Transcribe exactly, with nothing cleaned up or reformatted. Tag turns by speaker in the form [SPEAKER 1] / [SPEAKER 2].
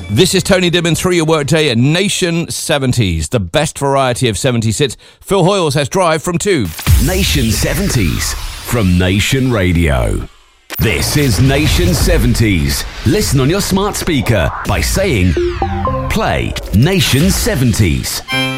[SPEAKER 1] This is Tony Dimmins through your workday at Nation seventies, the best variety of seventies hits. Phil Hoyles has Drive from two.
[SPEAKER 2] Nation seventies from Nation Radio. This is Nation seventies. Listen on your smart speaker by saying, play Nation seventies.